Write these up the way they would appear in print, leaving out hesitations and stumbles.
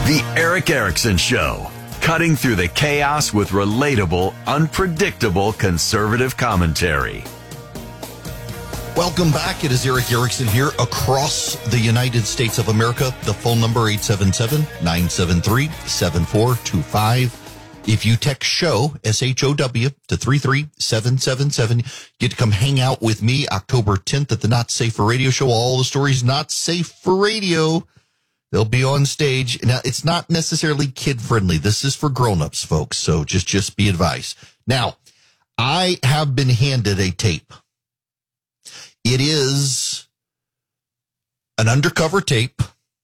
The Erick Erickson Show. Cutting through the chaos with relatable, unpredictable conservative commentary. Welcome back. It is Erick Erickson here across the United States of America. The phone number 877-973-7425. If you text SHOW, S-H-O-W, to 33777, get to come hang out with me October 10th at the Not Safe for Radio show. All the stories not safe for radio. They'll be on stage. Now, it's not necessarily kid-friendly. This is for grown-ups, folks, so just be advised. Now, I have been handed a tape. It is an undercover tape.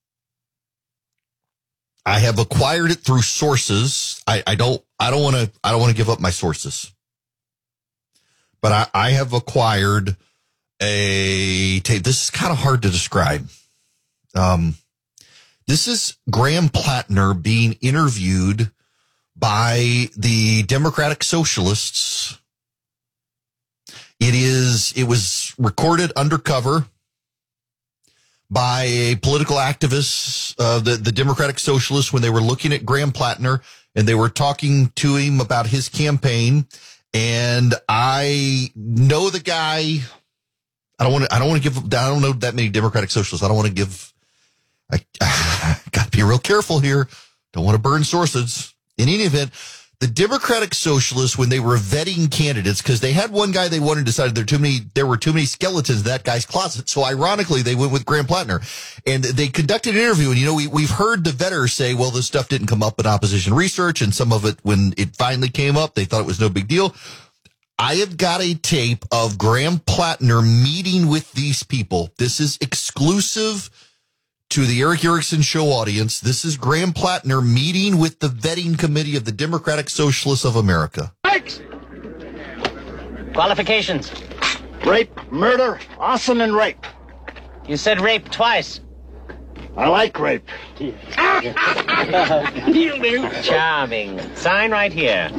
I have acquired it through sources. I don't want to give up my sources, but I have acquired a tape. This is kind of hard to describe. This is Graham Plattner being interviewed by the Democratic Socialists. It was recorded undercover by a political activist, the Democratic Socialists, when they were looking at Graham Plattner and they were talking to him about his campaign. And I know the guy. I don't know that many Democratic Socialists. I don't want to give. I got to be real careful here. Don't want to burn sources. In any event, the Democratic Socialists, when they were vetting candidates, because they had one guy they wanted, decided there were too many skeletons in that guy's closet. So ironically, they went with Graham Plattner, and they conducted an interview. And we've heard the vetters say, well, this stuff didn't come up in opposition research, and some of it, when it finally came up, they thought it was no big deal. I have got a tape of Graham Plattner meeting with these people. This is exclusive to the Erick Erickson Show audience. This is Graham Plattner meeting with the vetting committee of the Democratic Socialists of America. Thanks. Qualifications. Rape, murder, arson, and rape. You said rape twice. I like rape. Charming. Sign right here.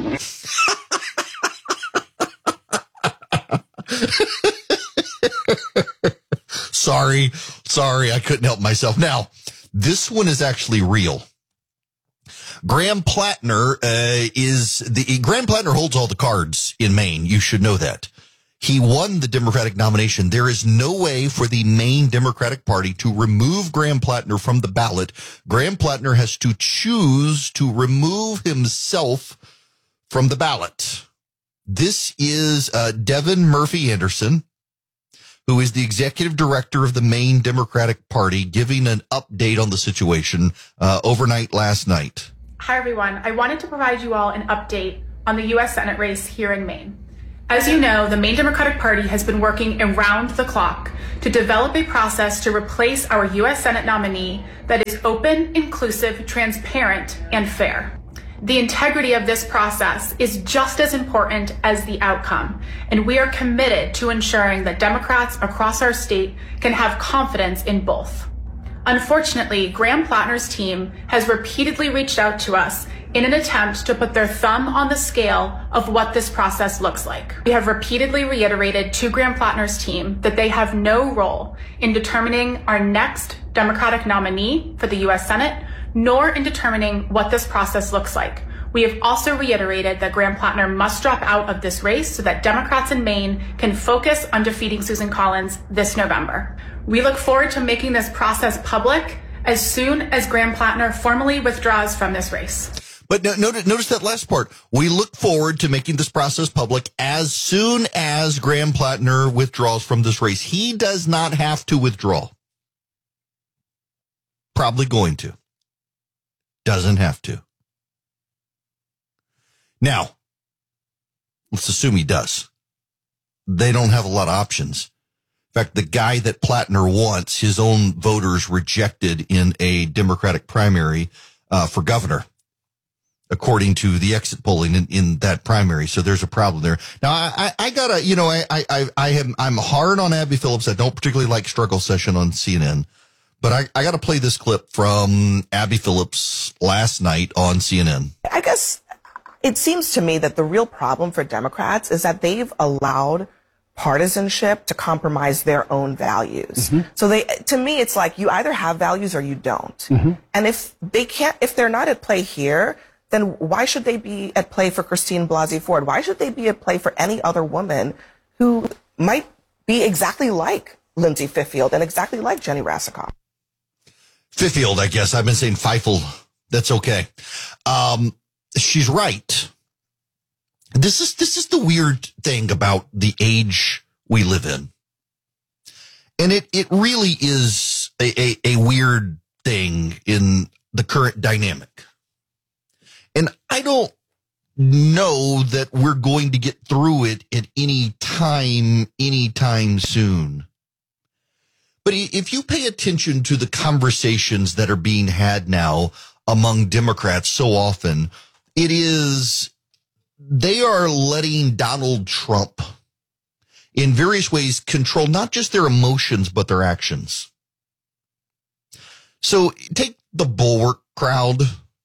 Sorry, I couldn't help myself. Now, this one is actually real. Graham Plattner Graham Plattner holds all the cards in Maine. You should know that. He won the Democratic nomination. There is no way for the Maine Democratic Party to remove Graham Plattner from the ballot. Graham Plattner has to choose to remove himself from the ballot. This is Devin Murphy Anderson, who is the executive director of the Maine Democratic Party, giving an update on the situation overnight last night. Hi, everyone. I wanted to provide you all an update on the U.S. Senate race here in Maine. As you know, the Maine Democratic Party has been working around the clock to develop a process to replace our U.S. Senate nominee that is open, inclusive, transparent, and fair. The integrity of this process is just as important as the outcome, and we are committed to ensuring that Democrats across our state can have confidence in both. Unfortunately, Graham Plattner's team has repeatedly reached out to us in an attempt to put their thumb on the scale of what this process looks like. We have repeatedly reiterated to Graham Plattner's team that they have no role in determining our next Democratic nominee for the U.S. Senate, nor in determining what this process looks like. We have also reiterated that Graham Plattner must drop out of this race so that Democrats in Maine can focus on defeating Susan Collins this November. We look forward to making this process public as soon as Graham Plattner formally withdraws from this race. But notice that last part. We look forward to making this process public as soon as Graham Plattner withdraws from this race. He does not have to withdraw. Probably going to. Doesn't have to. Now, let's assume he does. They don't have a lot of options. In fact, the guy that Plattner wants, his own voters rejected in a Democratic primary for governor, according to the exit polling in that primary. So there's a problem there. Now, I gotta, I'm hard on Abby Phillips. I don't particularly like Struggle Session on CNN. But I got to play this clip from Abby Phillips last night on CNN. I guess it seems to me that the real problem for Democrats is that they've allowed partisanship to compromise their own values. So to me, it's like you either have values or you don't. And if they're not at play here, then why should they be at play for Christine Blasey Ford? Why should they be at play for any other woman who might be exactly like Lindsay Fifield and exactly like Jenny Rassicoff? Fifield, I guess. I've been saying Feifel. That's okay. She's right. This is the weird thing about the age we live in. And it really is a weird thing in the current dynamic. And I don't know that we're going to get through it at anytime soon. But if you pay attention to the conversations that are being had now among Democrats so often, they are letting Donald Trump in various ways control not just their emotions, but their actions. So take the Bulwark crowd.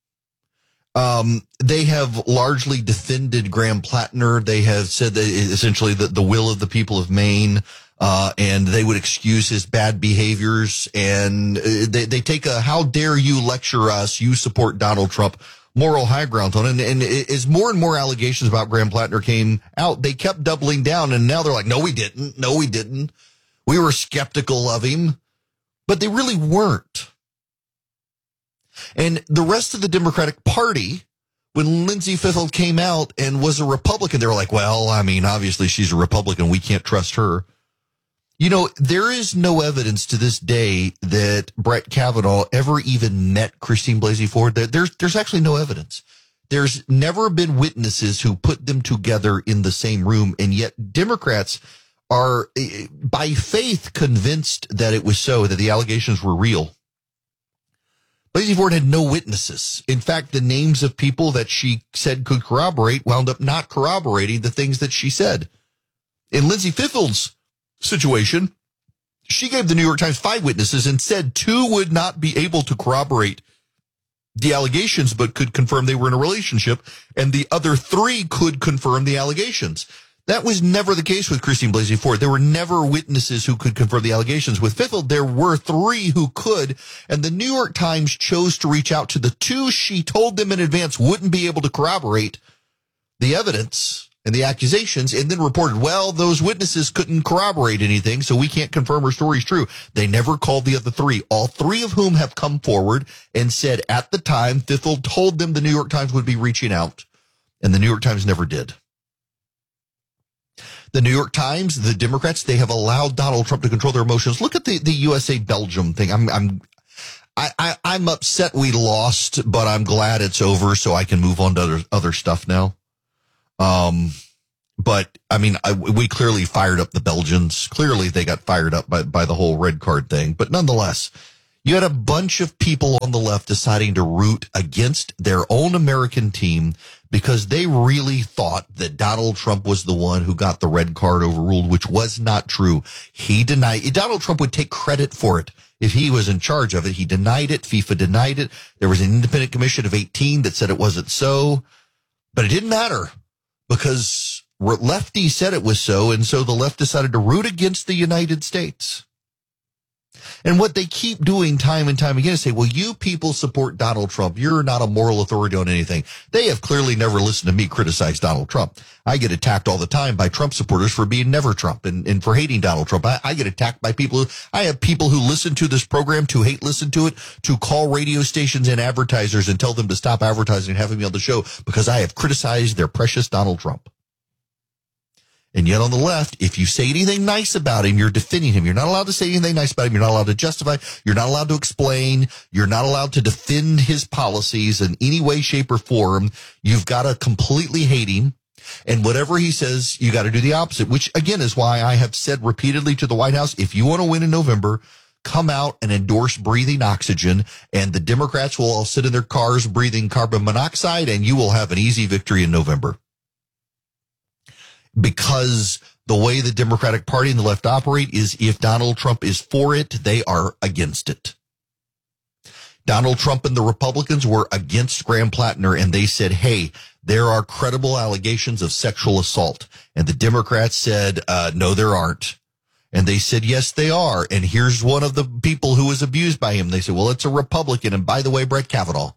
They have largely defended Graham Plattner. They have said that essentially the will of the people of Maine, and they would excuse his bad behaviors. And they take a, how dare you lecture us? You support Donald Trump moral high ground on it. And as more and more allegations about Graham Plattner came out, they kept doubling down. And now they're like, no, we didn't. No, we didn't. We were skeptical of him, but they really weren't. And the rest of the Democratic Party, when Lindsay Fifield came out and was a Republican, they were like, well, I mean, obviously she's a Republican. We can't trust her. You know, there is no evidence to this day that Brett Kavanaugh ever even met Christine Blasey Ford. There's actually no evidence. There's never been witnesses who put them together in the same room. And yet Democrats are by faith convinced that it was so, that the allegations were real. Blasey Ford had no witnesses. In fact, the names of people that she said could corroborate wound up not corroborating the things that she said. In Lindsay Fifield's situation, she gave the New York Times 5 witnesses and said 2 would not be able to corroborate the allegations, but could confirm they were in a relationship, and the other 3 could confirm the allegations. That was never the case with Christine Blasey Ford. There were never witnesses who could confirm the allegations. With Fifield, there were 3 who could, and the New York Times chose to reach out to the 2 she told them in advance wouldn't be able to corroborate the evidence and the accusations, and then reported, well, those witnesses couldn't corroborate anything, so we can't confirm her story's true. They never called the other 3, all 3 of whom have come forward and said at the time Fifield told them the New York Times would be reaching out, and the New York Times never did. The New York Times, the Democrats, they have allowed Donald Trump to control their emotions. Look at the USA-Belgium thing. I'm upset we lost, but I'm glad it's over so I can move on to other stuff now. But I mean, we clearly fired up the Belgians. Clearly they got fired up by the whole red card thing. But nonetheless, you had a bunch of people on the left deciding to root against their own American team because they really thought that Donald Trump was the one who got the red card overruled, which was not true. He denied it. Donald Trump would take credit for it if he was in charge of it. He denied it. FIFA denied it. There was an independent commission of 18 that said it wasn't so, but it didn't matter because lefty said it was so. And so the left decided to root against the United States. And what they keep doing time and time again is say, well, you people support Donald Trump. You're not a moral authority on anything. They have clearly never listened to me criticize Donald Trump. I get attacked all the time by Trump supporters for being never Trump and for hating Donald Trump. I get attacked by I have people who listen to this program, to listen to it, to call radio stations and advertisers and tell them to stop advertising and having me on the show because I have criticized their precious Donald Trump. And yet on the left, if you say anything nice about him, you're defending him. You're not allowed to say anything nice about him. You're not allowed to justify. You're not allowed to explain. You're not allowed to defend his policies in any way, shape, or form. You've got to completely hate him. And whatever he says, you got to do the opposite, which again is why I have said repeatedly to the White House, if you want to win in November, come out and endorse breathing oxygen, and the Democrats will all sit in their cars breathing carbon monoxide, and you will have an easy victory in November. Because the way the Democratic Party and the left operate is if Donald Trump is for it, they are against it. Donald Trump and the Republicans were against Graham Plattner, and they said, hey, there are credible allegations of sexual assault. And the Democrats said, no, there aren't. And they said, yes, they are. And here's one of the people who was abused by him. They said, well, it's a Republican. And by the way, Brett Kavanaugh.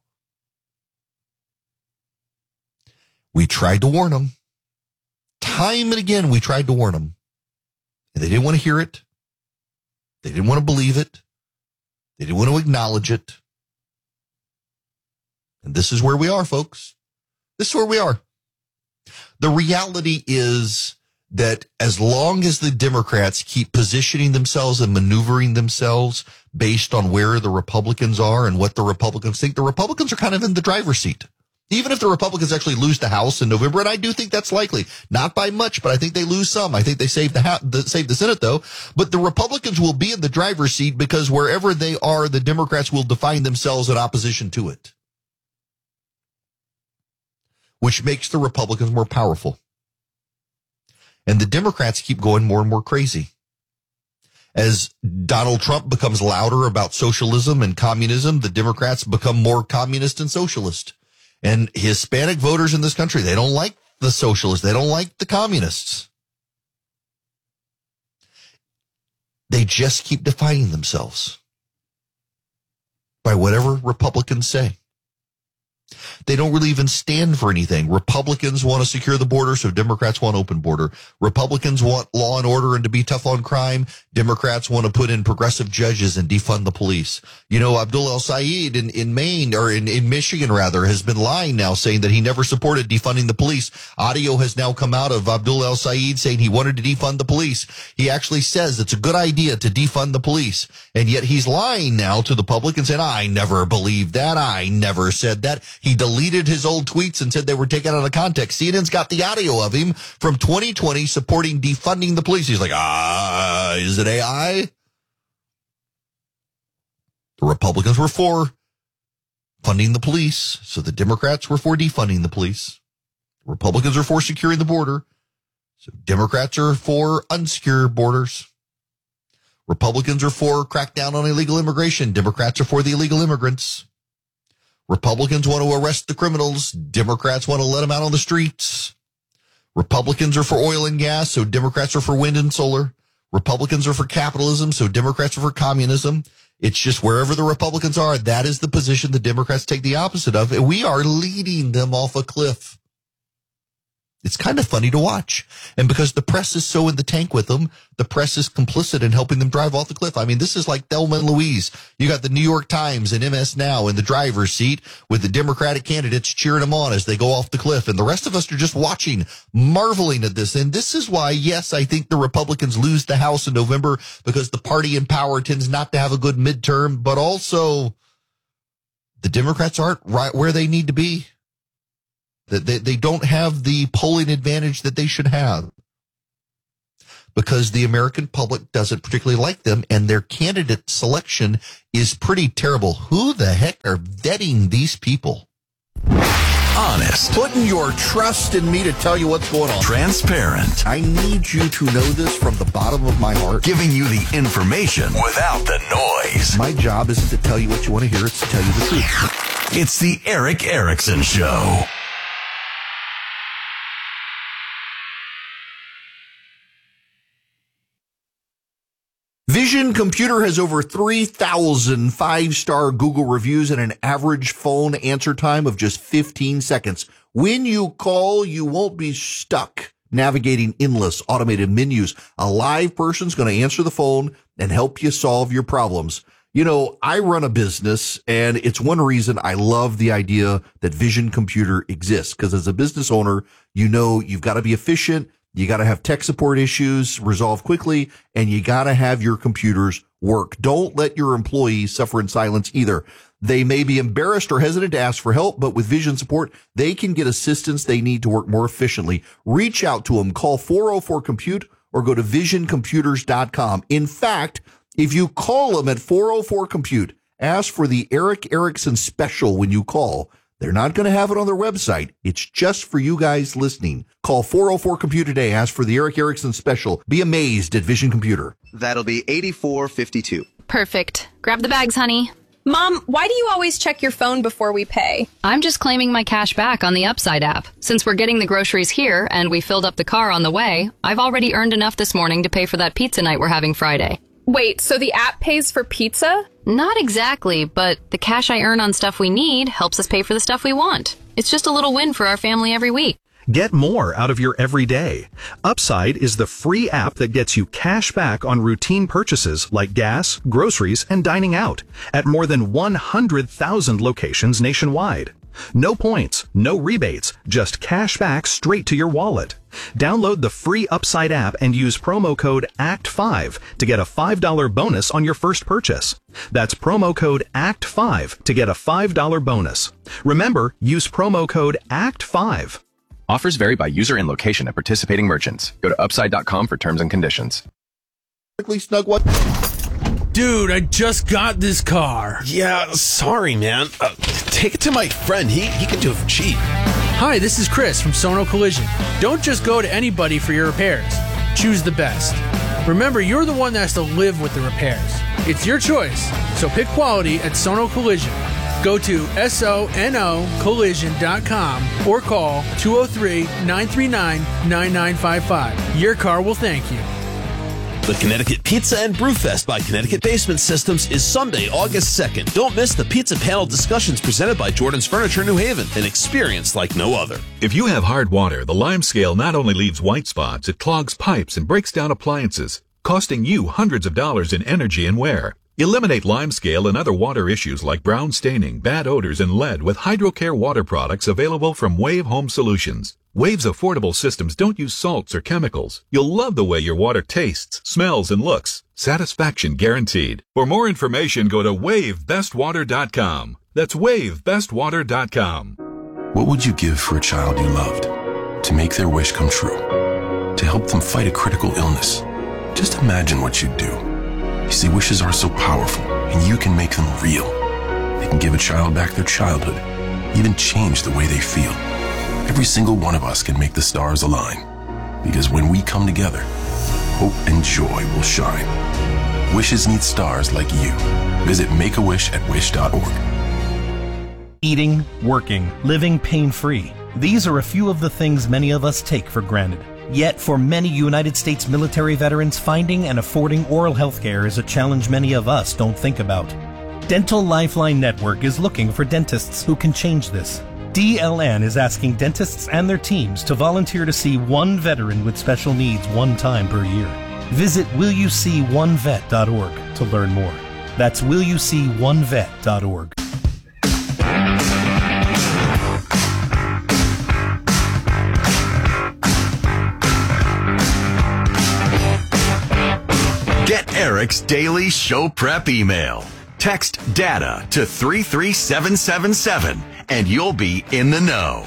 We tried to warn them. Time and again, we tried to warn them. And they didn't want to hear it. They didn't want to believe it. They didn't want to acknowledge it. And this is where we are, folks. This is where we are. The reality is that as long as the Democrats keep positioning themselves and maneuvering themselves based on where the Republicans are and what the Republicans think, the Republicans are kind of in the driver's seat. Even if the Republicans actually lose the House in November, and I do think that's likely, not by much, but I think they lose some. I think they save the Senate, though. But the Republicans will be in the driver's seat because wherever they are, the Democrats will define themselves in opposition to it, which makes the Republicans more powerful. And the Democrats keep going more and more crazy. As Donald Trump becomes louder about socialism and communism, the Democrats become more communist and socialist. And Hispanic voters in this country, they don't like the socialists. They don't like the communists. They just keep defining themselves by whatever Republicans say. They don't really even stand for anything. Republicans want to secure the border, so Democrats want open border. Republicans want law and order and to be tough on crime. Democrats want to put in progressive judges and defund the police. You know, Abdul El-Sayed in Maine, or in Michigan, rather, has been lying now, saying that he never supported defunding the police. Audio has now come out of Abdul El-Sayed saying he wanted to defund the police. He actually says it's a good idea to defund the police. And yet he's lying now to the public and saying, I never believed that. I never said that. He deleted his old tweets and said they were taken out of context. CNN's got the audio of him from 2020 supporting defunding the police. He's like, is it AI? The Republicans were for funding the police, so the Democrats were for defunding the police. Republicans are for securing the border, so Democrats are for unsecure borders. Republicans are for crackdown on illegal immigration. Democrats are for the illegal immigrants. Republicans want to arrest the criminals. Democrats want to let them out on the streets. Republicans are for oil and gas, so Democrats are for wind and solar. Republicans are for capitalism, so Democrats are for communism. It's just wherever the Republicans are, that is the position the Democrats take the opposite of, and we are leading them off a cliff. It's kind of funny to watch. And because the press is so in the tank with them, the press is complicit in helping them drive off the cliff. I mean, this is like Thelma and Louise. You got the New York Times and MS Now in the driver's seat with the Democratic candidates cheering them on as they go off the cliff. And the rest of us are just watching, marveling at this. And this is why, yes, I think the Republicans lose the House in November because the party in power tends not to have a good midterm, but also the Democrats aren't right where they need to be. They don't have the polling advantage that they should have because the American public doesn't particularly like them, and their candidate selection is pretty terrible. Who the heck are vetting these people? Honest. Putting your trust in me to tell you what's going on. Transparent. I need you to know this from the bottom of my heart. Giving you the information without the noise. My job isn't to tell you what you want to hear. It's to tell you the truth. It's the Erick Erickson Show. Vision Computer has over 3,000 five-star Google reviews and an average phone answer time of just 15 seconds. When you call, you won't be stuck navigating endless automated menus. A live person's going to answer the phone and help you solve your problems. You know, I run a business, and it's one reason I love the idea that Vision Computer exists, because as a business owner, you know you've got to be efficient. You got to have tech support issues resolved quickly, and you got to have your computers work. Don't let your employees suffer in silence either. They may be embarrassed or hesitant to ask for help, but with Vision support, they can get assistance they need to work more efficiently. Reach out to them. Call 404-COMPUTE or go to visioncomputers.com. In fact, if you call them at 404-COMPUTE, ask for the Erick Erickson special when you call. They're not going to have it on their website. It's just for you guys listening. Call 404-COMPUTE today. Ask for the Erick Erickson special. Be amazed at Vision Computer. That'll be 8452. Perfect. Grab the bags, honey. Mom, why do you always check your phone before we pay? I'm just claiming my cash back on the Upside app. Since we're getting the groceries here and we filled up the car on the way, I've already earned enough this morning to pay for that pizza night we're having Friday. Wait, so the app pays for pizza? Not exactly, but the cash I earn on stuff we need helps us pay for the stuff we want. It's just a little win for our family every week. Get more out of your everyday. Upside is the free app that gets you cash back on routine purchases like gas, groceries, and dining out at more than 100,000 locations nationwide. No points, no rebates, just cash back straight to your wallet. Download the free Upside app and use promo code ACT5 to get a $5 bonus on your first purchase. That's promo code ACT5 to get a $5 bonus. Remember, use promo code ACT5. Offers vary by user and location at participating merchants. Go to upside.com for terms and conditions. Snug what? Dude, I just got this car. Yeah, sorry, man. Take it to my friend. He can do it for cheap. Hi, this is Chris from Sono Collision. Don't just go to anybody for your repairs. Choose the best. Remember, you're the one that has to live with the repairs. It's your choice, so pick quality at Sono Collision. Go to sonocollision.com or call 203-939-9955. Your car will thank you. The Connecticut Pizza and Brewfest by Connecticut Basement Systems is Sunday, August 2nd. Don't miss the pizza panel discussions presented by Jordan's Furniture New Haven, an experience like no other. If you have hard water, the Lime Scale not only leaves white spots, it clogs pipes and breaks down appliances, costing you hundreds of dollars in energy and wear. Eliminate Lime Scale and other water issues like brown staining, bad odors, and lead with HydroCare water products available from Wave Home Solutions. Wave's affordable systems don't use salts or chemicals. You'll love the way your water tastes, smells, and looks. Satisfaction guaranteed. For more information, go to WaveBestWater.com. That's WaveBestWater.com. What would you give for a child you loved? To make their wish come true? To help them fight a critical illness? Just imagine what you'd do. You see, wishes are so powerful, and you can make them real. They can give a child back their childhood, even change the way they feel. Every single one of us can make the stars align, because when we come together, hope and joy will shine. Wishes need stars like you. Visit Make-A-Wish at wish.org. Eating, working, living pain-free. These are a few of the things many of us take for granted. Yet, for many United States military veterans, finding and affording oral health care is a challenge many of us don't think about. Dental Lifeline Network is looking for dentists who can change this. DLN is asking dentists and their teams to volunteer to see one veteran with special needs one time per year. Visit willyouseeonevet.org to learn more. That's willyouseeonevet.org. Get Eric's daily show prep email. Text DATA to 33777 and you'll be in the know.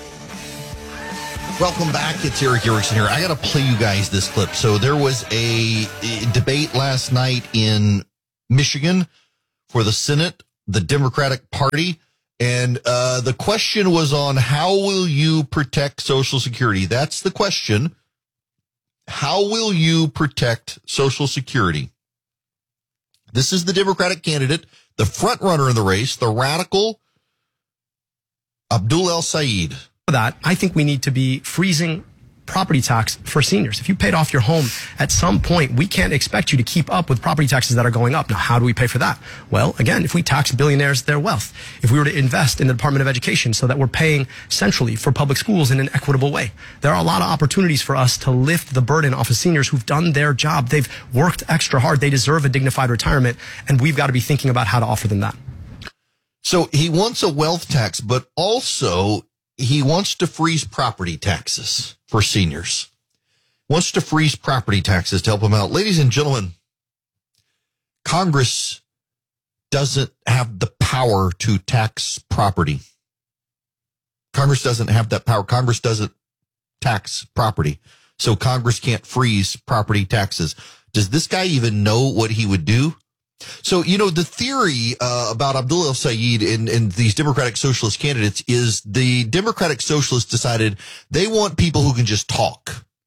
Welcome back. It's Eric Erickson here. I got to play you guys this clip. So there was a debate last night in Michigan for the Senate, the Democratic Party. And the question was on how will you protect Social Security? That's the question. How will you protect Social Security? This is the Democratic candidate, the front runner in the race, the radical Abdul El-Sayed. For that, I think we need to be freezing property tax for seniors. If you paid off your home at some point, we can't expect you to keep up with property taxes that are going up. Now, how do we pay for that? Well, again, if we tax billionaires their wealth, if we were to invest in the Department of Education so that we're paying centrally for public schools in an equitable way, there are a lot of opportunities for us to lift the burden off of seniors who've done their job. They've worked extra hard. They deserve a dignified retirement, and we've got to be thinking about how to offer them that. So he wants a wealth tax, but also he wants to freeze property taxes for seniors. Wants to freeze property taxes to help them out. Ladies and gentlemen, Congress doesn't have the power to tax property. Congress doesn't have that power. Congress doesn't tax property. So Congress can't freeze property taxes. Does this guy even know what he would do? So, you know, the theory about Abdul El-Sayed and these Democratic Socialist candidates is the Democratic Socialists decided they want people who can just talk.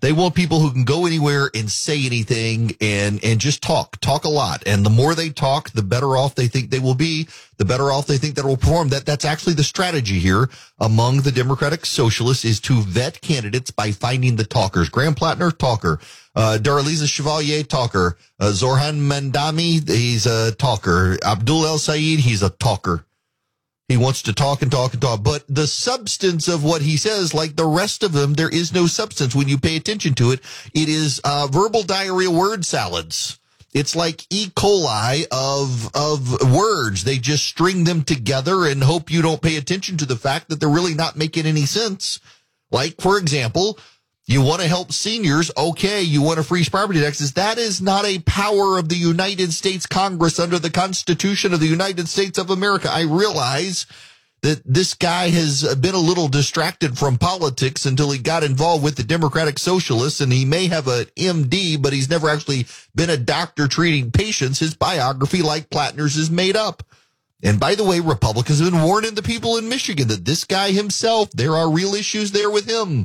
They want people who can go anywhere and say anything and just talk a lot. And the more they talk, the better off they think they will be, the better off they think that will perform. That's actually the strategy here among the Democratic Socialists, is to vet candidates by finding the talkers. Graham Plattner, talker. Daraliza Chevalier, talker. Zorhan Mandami, he's a talker. Abdul El Sayed, he's a talker. He wants to talk and talk and talk, but the substance of what he says, like the rest of them, there is no substance. When you pay attention to it, it is verbal diarrhea word salads. It's like E. coli of words. They just string them together and hope you don't pay attention to the fact that they're really not making any sense. Like, for example, you want to help seniors. Okay, you want to freeze property taxes. That is not a power of the United States Congress under the Constitution of the United States of America. I realize that this guy has been a little distracted from politics until he got involved with the Democratic Socialists, and he may have an MD, but he's never actually been a doctor treating patients. His biography, like Plattner's, is made up. And by the way, Republicans have been warning the people in Michigan that this guy himself, there are real issues there with him.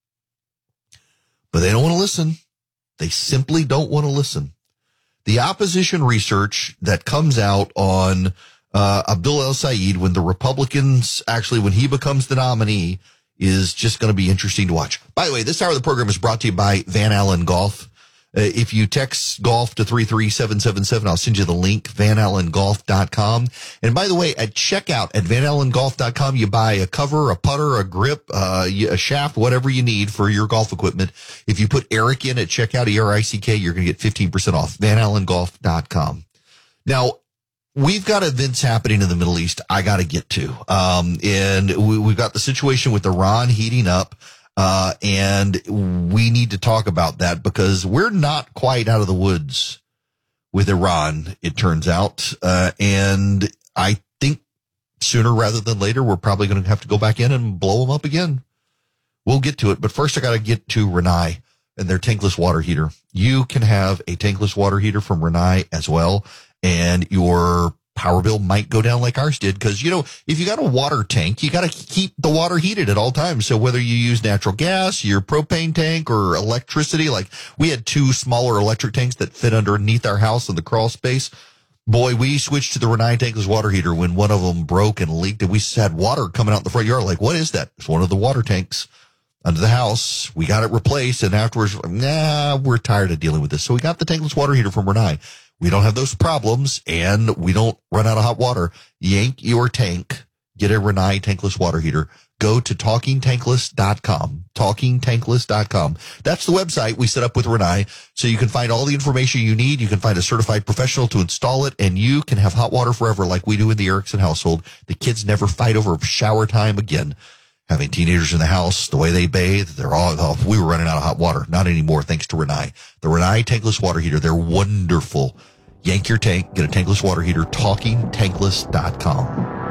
But they don't want to listen. They simply don't want to listen. The opposition research that comes out on Abdul El Sayed when the Republicans, actually when he becomes the nominee, is just going to be interesting to watch. By the way, this hour of the program is brought to you by Van Allen Golf. If you text golf to 33777, I'll send you the link, vanallengolf.com. And by the way, at checkout at vanallengolf.com, you buy a cover, a putter, a grip, a shaft, whatever you need for your golf equipment. If you put Eric in at checkout, ERICK, you're going to get 15% off, vanallengolf.com. Now, we've got events happening in the Middle East I got to get to. And we've got the situation with Iran heating up. And we need to talk about that because we're not quite out of the woods with Iran, it turns out. And I think sooner rather than later, we're probably going to have to go back in and blow them up again. We'll get to it. But first, I got to get to Rinnai and their tankless water heater. You can have a tankless water heater from Rinnai as well. And your power bill might go down like ours did because, you know, if you got a water tank, you got to keep the water heated at all times. So whether you use natural gas, your propane tank, or electricity, like we had two smaller electric tanks that fit underneath our house in the crawl space. Boy, we switched to the Rinnai tankless water heater when one of them broke and leaked, and we had water coming out in the front yard. Like, what is that? It's one of the water tanks under the house. We got it replaced, and afterwards, we're tired of dealing with this. So we got the tankless water heater from Rinnai. We don't have those problems, and we don't run out of hot water. Yank your tank. Get a Rinnai tankless water heater. Go to TalkingTankless.com. TalkingTankless.com. That's the website we set up with Rinnai, so you can find all the information you need. You can find a certified professional to install it, and you can have hot water forever like we do in the Erickson household. The kids never fight over shower time again. Having teenagers in the house, the way they bathe, we were running out of hot water. Not anymore, thanks to Rinnai. The Rinnai tankless water heater, they're wonderful. Yank your tank, get a tankless water heater, TalkingTankless.com.